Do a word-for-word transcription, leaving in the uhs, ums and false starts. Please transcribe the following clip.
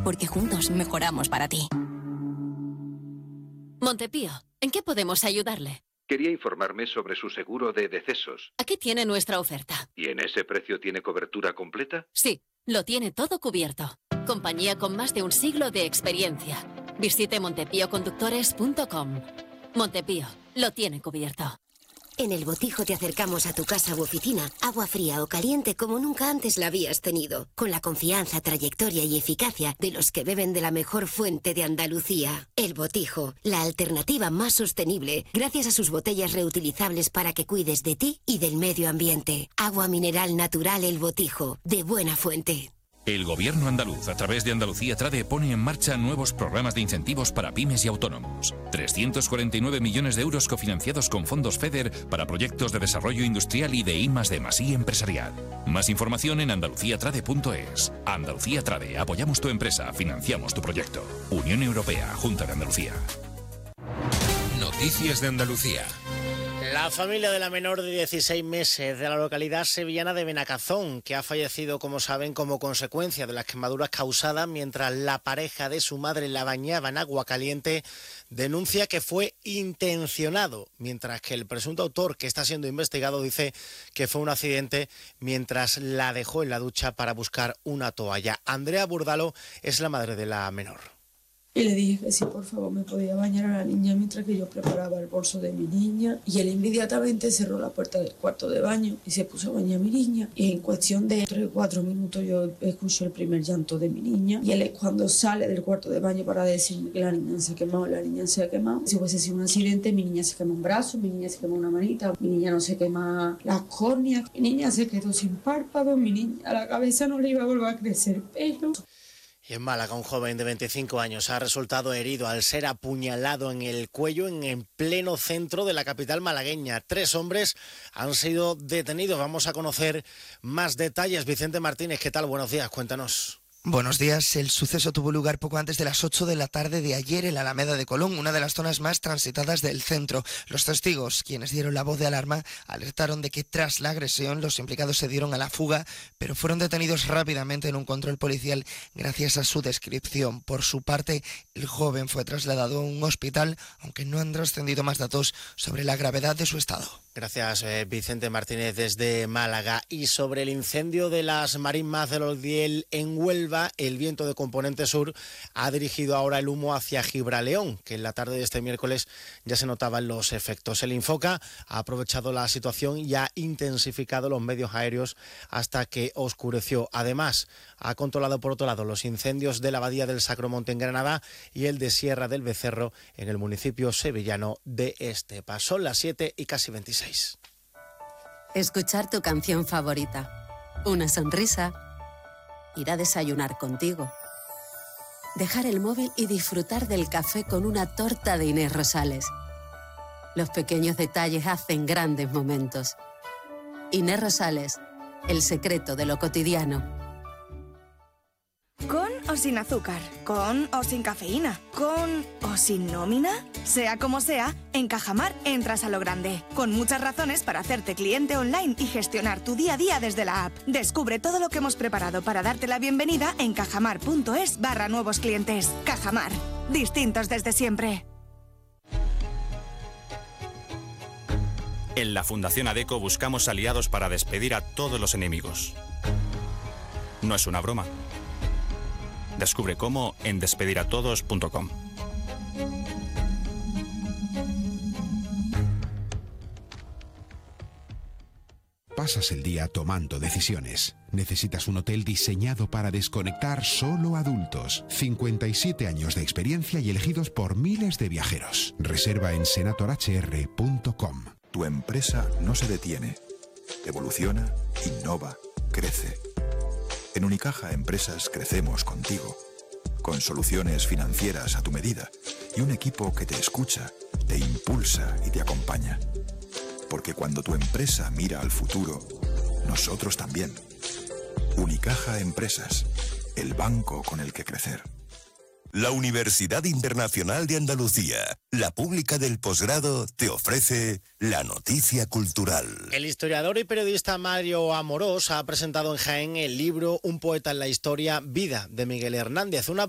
porque juntos mejoramos para ti. Montepío, ¿en qué podemos ayudarle? Quería informarme sobre su seguro de decesos. Aquí tiene nuestra oferta. ¿Y en ese precio tiene cobertura completa? Sí, lo tiene todo cubierto. Compañía con más de un siglo de experiencia. Visite montepío conductores punto com. Montepío, lo tiene cubierto. En El Botijo te acercamos a tu casa u oficina, agua fría o caliente como nunca antes la habías tenido, con la confianza, trayectoria y eficacia de los que beben de la mejor fuente de Andalucía. El Botijo, la alternativa más sostenible, gracias a sus botellas reutilizables para que cuides de ti y del medio ambiente. Agua mineral natural El Botijo, de buena fuente. El Gobierno andaluz, a través de Andalucía Trade, pone en marcha nuevos programas de incentivos para pymes y autónomos. trescientos cuarenta y nueve millones de euros cofinanciados con fondos FEDER para proyectos de desarrollo industrial y de I más D más I empresarial. Más información en andalucía trade punto es. Andalucía Trade, apoyamos tu empresa, financiamos tu proyecto. Unión Europea, Junta de Andalucía. Noticias de Andalucía. La familia de la menor de dieciséis meses de la localidad sevillana de Benacazón, que ha fallecido, como saben, como consecuencia de las quemaduras causadas mientras la pareja de su madre la bañaba en agua caliente, denuncia que fue intencionado, mientras que el presunto autor, que está siendo investigado, dice que fue un accidente mientras la dejó en la ducha para buscar una toalla. Andrea Burdalo es la madre de la menor. Y le dije que si por favor me podía bañar a la niña mientras que yo preparaba el bolso de mi niña. Y él inmediatamente cerró la puerta del cuarto de baño y se puso a bañar a mi niña. Y en cuestión de tres o cuatro minutos yo escucho el primer llanto de mi niña. Y él es cuando sale del cuarto de baño para decirme que la niña se ha quemado, la niña se ha quemado. Si hubiese sido un accidente, mi niña se quema un brazo, mi niña se quema una manita, mi niña no se quema las córneas, mi niña se quedó sin párpados, mi niña a la cabeza no le iba a volver a crecer pelo. Y en Málaga, un joven de veinticinco años ha resultado herido al ser apuñalado en el cuello en el pleno centro de la capital malagueña. Tres hombres han sido detenidos. Vamos a conocer más detalles. Vicente Martínez, ¿qué tal? Buenos días, cuéntanos. Buenos días. El suceso tuvo lugar poco antes de las ocho de la tarde de ayer en la Alameda de Colón, una de las zonas más transitadas del centro. Los testigos, quienes dieron la voz de alarma, alertaron de que tras la agresión los implicados se dieron a la fuga, pero fueron detenidos rápidamente en un control policial gracias a su descripción. Por su parte, el joven fue trasladado a un hospital, aunque no han trascendido más datos sobre la gravedad de su estado. Gracias, eh, Vicente Martínez, desde Málaga. Y sobre el incendio de las marismas del Odiel en Huelva, el viento de componente sur ha dirigido ahora el humo hacia Gibraleón, que en la tarde de este miércoles ya se notaban los efectos. El Infoca ha aprovechado la situación y ha intensificado los medios aéreos hasta que oscureció. Además, ha controlado por otro lado los incendios de la Abadía del Sacromonte en Granada y el de Sierra del Becerro en el municipio sevillano de Estepa. Son las siete y casi veintiséis. Escuchar tu canción favorita, una sonrisa, ir a desayunar contigo, dejar el móvil y disfrutar del café con una torta de Inés Rosales. Los pequeños detalles hacen grandes momentos. Inés Rosales, el secreto de lo cotidiano. ¿Con o sin azúcar? ¿Con o sin cafeína? ¿Con o sin nómina? Sea como sea, en Cajamar entras a lo grande, con muchas razones para hacerte cliente online y gestionar tu día a día desde la app. Descubre todo lo que hemos preparado para darte la bienvenida en cajamar.es barra nuevos clientes. Cajamar, distintos desde siempre. En la Fundación ADECO buscamos aliados para despedir a todos los enemigos. No es una broma. Descubre cómo en despedir a todos punto com. Pasas el día tomando decisiones. Necesitas un hotel diseñado para desconectar solo adultos. cincuenta y siete años de experiencia y elegidos por miles de viajeros. Reserva en senator h r punto com. Tu empresa no se detiene. Evoluciona, innova, crece. En Unicaja Empresas crecemos contigo, con soluciones financieras a tu medida y un equipo que te escucha, te impulsa y te acompaña. Porque cuando tu empresa mira al futuro, nosotros también. Unicaja Empresas, el banco con el que crecer. La Universidad Internacional de Andalucía, la pública del posgrado, te ofrece la noticia cultural. El historiador y periodista Mario Amorós ha presentado en Jaén el libro Un poeta en la historia, Vida, de Miguel Hernández, una